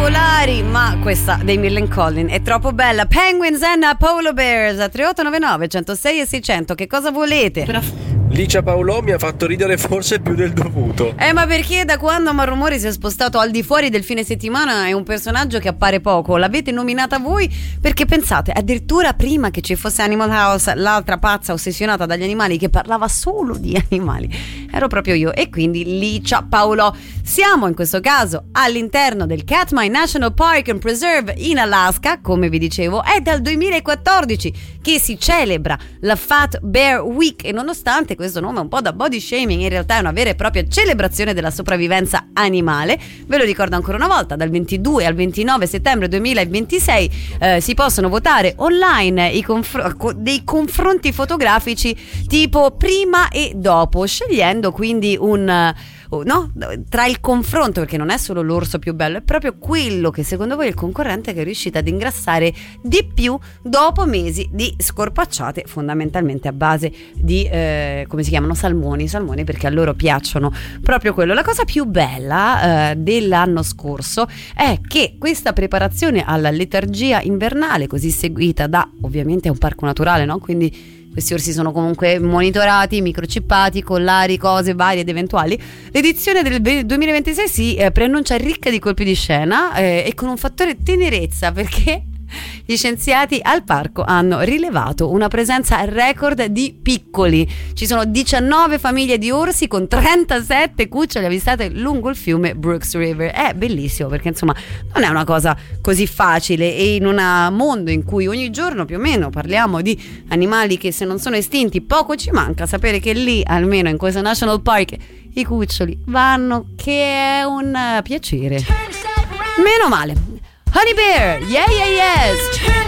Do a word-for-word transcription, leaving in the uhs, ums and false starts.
particolari, ma questa dei Millen Collin è troppo bella. Penguins and Polo Bears a tre otto nove nove uno zero sei e seicento. Che cosa volete? Licia Paolò mi ha fatto ridere forse più del dovuto. Eh, ma perché da quando Marrumori si è spostato al di fuori del fine settimana è un personaggio che appare poco. L'avete nominata voi perché pensate, addirittura prima che ci fosse Animal House, l'altra pazza ossessionata dagli animali che parlava solo di animali, ero proprio io. E quindi Licia Paolò. Siamo in questo caso all'interno del Katmai National Park and Preserve in Alaska, come vi dicevo. È dal duemilaquattordici che si celebra la Fat Bear Week e nonostante questo nome un po' da body shaming, in realtà è una vera e propria celebrazione della sopravvivenza animale. Ve lo ricordo ancora una volta, dal ventidue al ventinove settembre duemilaventisei eh, si possono votare online i confr- dei confronti fotografici tipo prima e dopo, scegliendo quindi un no, tra il confronto, perché non è solo l'orso più bello, è proprio quello che secondo voi è il concorrente che è riuscito ad ingrassare di più dopo mesi di scorpacciate, fondamentalmente a base di eh, come si chiamano, salmoni salmoni perché a loro piacciono proprio quello. La cosa più bella eh, dell'anno scorso è che questa preparazione alla letargia invernale, così seguita da, ovviamente è un parco naturale, no? Quindi questi orsi sono comunque monitorati, microchippati, collari, cose varie ed eventuali. L'edizione del duemilaventisei si eh, preannuncia ricca di colpi di scena eh, e con un fattore tenerezza, perché gli scienziati al parco hanno rilevato una presenza record di piccoli. Ci sono diciannove famiglie di orsi con trentasette cuccioli avvistate lungo il fiume Brooks River. È bellissimo perché insomma non è una cosa così facile, e in un mondo in cui ogni giorno più o meno parliamo di animali che se non sono estinti poco ci manca, sapere che lì, almeno in questo National Park, i cuccioli vanno, che è un piacere. Meno male. Honey Bear, yeah yeah yes.